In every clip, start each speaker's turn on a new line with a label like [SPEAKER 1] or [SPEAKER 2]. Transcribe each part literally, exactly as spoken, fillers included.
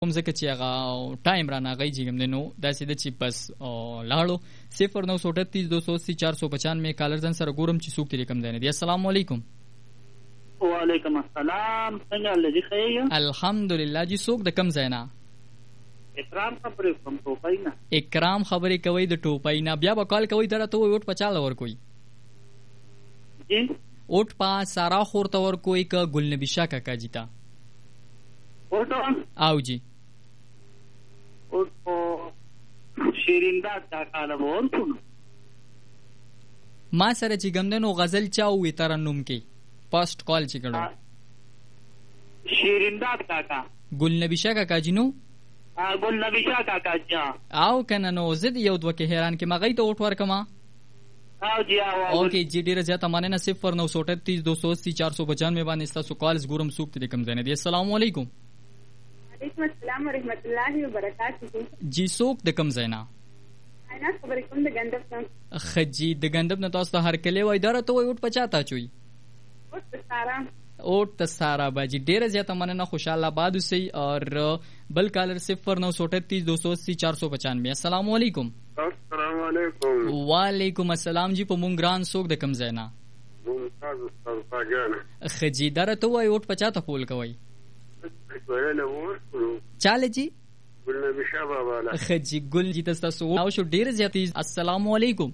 [SPEAKER 1] کوم ځکه چې هغه ټایم را ناغی چې کوم دی نو داسې ده چې بس لاړو صفر نو سو اٹھتیس دو سو اسی چار سو پچانوے کالر ځان سره ګورم چې څوک ترې کوم دی نه دی. السلام علیکم.
[SPEAKER 2] وعلیکم السلام. څنګه لږی ښه؟
[SPEAKER 1] الحمدلله. جی څوک د کوم ځای نه؟
[SPEAKER 2] اکرام خبرې کوم ټوپۍ نه.
[SPEAKER 1] اکرام خبرې کوي د ټوپۍ نه. بیا به کال کوي دا راته وایي اوټ په چاله ورکوي؟
[SPEAKER 2] جی
[SPEAKER 1] اوټ په سارا خور ته ورکوي که ګلنبي شاه کاکا جي ته؟
[SPEAKER 2] اوټ
[SPEAKER 1] او جی
[SPEAKER 2] اوټ په شیرینداد کاکا له به ورکو نو.
[SPEAKER 1] ما سره چې کوم دی نو غزل چا ووي ترنم کې فسټ کال چې کړو
[SPEAKER 2] شیرینداد کاکا
[SPEAKER 1] ګلنبي شاه کاکا جي نو
[SPEAKER 2] ګلنبي شاه کاکا جی
[SPEAKER 1] او کنه نو زه د یو دوه کې حیران کې مغی ته اوټ ورکما.
[SPEAKER 2] او جی او
[SPEAKER 1] اوکې جی ډیره زیاته مننه. صفر نو سو اٹھتیس دو سو اسی چار سو پچانوے باندې ستاسو کالز ګورم څوک ترې کوم ځای نه دی. السلام علیکم.
[SPEAKER 3] وعلیکم السلام ورحمۃ اللہ وبرکاتہ.
[SPEAKER 1] جی څوک د کوم ځای نه؟
[SPEAKER 3] انا خبرې کوم د ګندب نه.
[SPEAKER 1] خجی د ګندب نه تاسو ته هر کلی وای دا راته وای اوټ پچاته چوي
[SPEAKER 3] اوټ سارا
[SPEAKER 1] اوټ ته سارا باجی ډیره زیاته مننه. خوشاله آباد اوسئ. اور بل کالر صفر نو سو اٹھتیس دو سو اسی چار سو پچانوے. السلام علیکم.
[SPEAKER 4] السلام علیکم.
[SPEAKER 1] وعلیکم السلام. جی په مونږ ګران څوک د کوم ځای نه؟
[SPEAKER 4] ممتاز استاد فاجان.
[SPEAKER 1] خجی دا راته وای اوټ پچاته پول کوي
[SPEAKER 4] ویله ورکړو
[SPEAKER 1] چاله جی
[SPEAKER 4] ګلنبي شاه بابا له
[SPEAKER 1] خجی ګل جی تاسو او شو ډیر زیاتې. السلام علیکم.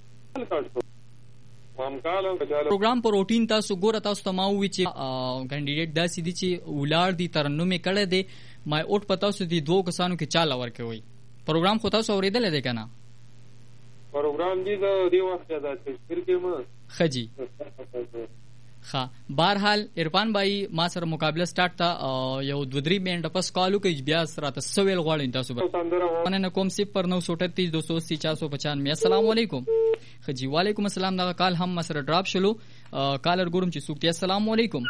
[SPEAKER 1] پروګرام پر روټین تاسو ګوره تاسو ته ما وی چې کینډیډیټ داسې دي چې ولار دي ترنم کړه دي ما اوټ پتا سو دي دوه کسانو کې چاله ورکوي. پروګرام خو تاسو اوریدل دي کنه؟
[SPEAKER 4] پروګرام دی د دی وخت دا تشکر کې ما
[SPEAKER 1] خجی ها بهرحال عرفان بھائی ما سره مقابله سٹارټ تا یو دو درې منټه پس کالو کې بیا سره تاسو ویل غواړئ تاسو به نه کوم صفر نو سو اٹھتیس دو سو اسی چار سو پچانوے. السلام علیکم. خجی وعلیکم السلام. دا کال هم مسره ډراپ شلو کالر ګورم چې سوکتی. السلام علیکم.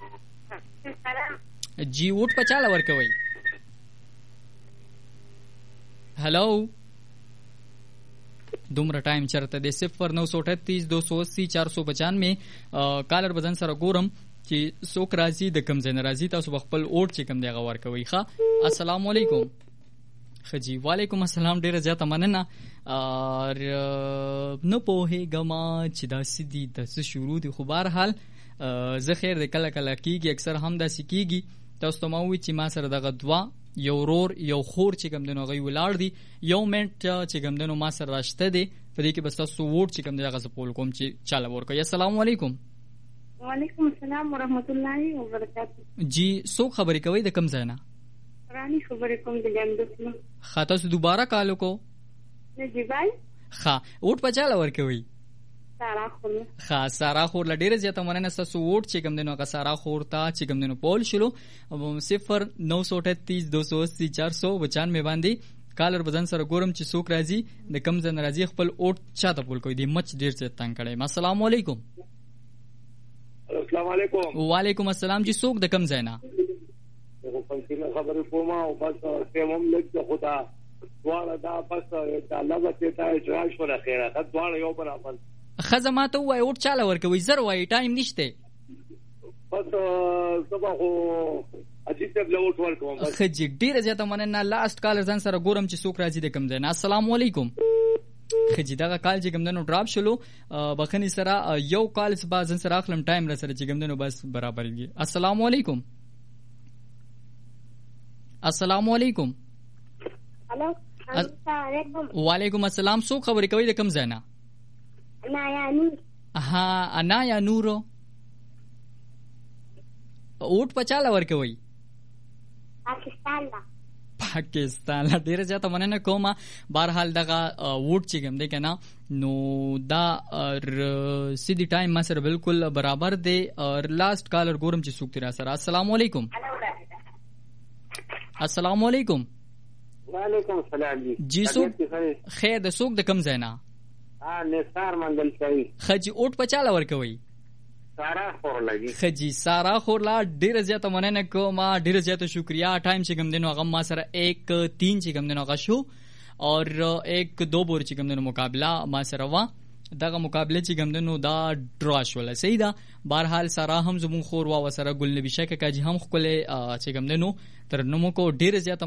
[SPEAKER 1] جی ووټ پچاله ورکوي. هلو دومره ټایم چرته دی. صفر نو سو اٹھتیس دو سو اسی چار سو پچانوے کالر بدن سره ګورم چې څوک راځي د کم ځای نه راځي. تاسو خپل اوټ چې کم دی هغه ورکوي. ښه السلام علیکم. خجی وعلیکم السلام. ډیره زیاته مننه. نه پوهېږم چې داسې دي داسې شروع دي خو بهرحال زه خیر دی کله کله کېږي اکثر هم داسې کېږي. تاسو ته ما ووایي چې ما سره دغه دوه یو ورور یو خور چې کوم دی نو هغوی ولاړ دي. یو منټ چې کوم دی نو ما سره راشته دی په دې کې بس تاسو ووټ چې کوم دی هغه زه پول کوم چې چاله ورکوي. السلام علیکم.
[SPEAKER 3] وعلیکم السلام ورحمۃ اللہ وبرکاتہ.
[SPEAKER 1] جی څوک خبرې کوي د کوم ځای نه؟
[SPEAKER 3] رانی خبرې کوم د ګندب نه.
[SPEAKER 1] ښه تاسو دوباره کالو کو؟
[SPEAKER 3] نه جی بای.
[SPEAKER 1] ښه اوټ په چاله ورکوي؟
[SPEAKER 3] سارا خور.
[SPEAKER 1] ښه سارا خور له ډیره زیاته مننه. ستاسو ووټ چې کوم دی نو هغه سارا خور ته چې کوم دی نو پول شلو. صفر نو سو اٹھتیس دو سو اسی چار سو پچانوے باندې کالر بدن سره ګورم چې څوک راځي د کم ځای نه راځي خپل اوټ چاته پول کوي. دی مچ ډیر زیات تنګ کړی. السلام علیکم.
[SPEAKER 4] السلام علیکم.
[SPEAKER 1] وعلیکم السلام. جی څوک د کم ځای نه؟
[SPEAKER 4] خبرې کوم او بس سیمم لږ خدا دواړه دا بس دا لږه ته اجرا شو له خیره دا دواړه یو برابر.
[SPEAKER 1] خزه ما ته وای اوټ چاله ورکوي زر وای ټایم نشته
[SPEAKER 4] بس سبا خو اجیب ته اوټ ورکوم.
[SPEAKER 1] خجی ډیره زیاته مننه. لاست کالر ځان سره ګورم چې څوک راځي د کم ځای نه. السلام علیکم. خجی دا کال چې کوم دنو ډراپ شلو بخنی سره یو کال سبا ځان سره اخلم ټایم را سره چې کوم دنو بس برابرږي. السلام علیکم. السلام علیکم.
[SPEAKER 3] هلو السلام علیکم.
[SPEAKER 1] وعلیکم السلام. څوک خبرې کوي د کم ځای نه؟
[SPEAKER 3] انا نور.
[SPEAKER 1] ها انا یا نورو اوټ پچاله ورکوي؟
[SPEAKER 3] پاکستان لا
[SPEAKER 1] پاکستان لا ډیره زیاته مننه کوم. بهرحال دغه ووټ چې کوم دی کنه نو دا سیدی ټایم ما سره بالکل برابر دی. اور لاست کالر ګورم چې څوک تیرا سره. السلام علیکم. السلام علیکم.
[SPEAKER 4] وعلیکم السلام.
[SPEAKER 1] جی څوک خیر د څوک د کم ځای نه؟
[SPEAKER 4] ها نثار منګل شوی.
[SPEAKER 1] خجی اوټ پچاله ورکوي؟
[SPEAKER 4] سارا خور لګي.
[SPEAKER 1] خجی سارا خور لا ډیره زیاته مننه کوم. ډیره زیاته شکریا. ټایم چې کوم دینو هغه ما سره ایک تین چې کوم دینو هغه شو اور ایک دو بور چې کوم دینو مقابله ما سره وا. دغه مقابله چې کوم دینو دا ډرا شول. صحیح ده. بهرحال سارا هم زمون خور وا وسره ګلنبي شاه کاکا جی هم خپل چې کوم دینو تر نومو کو ډیره زیاته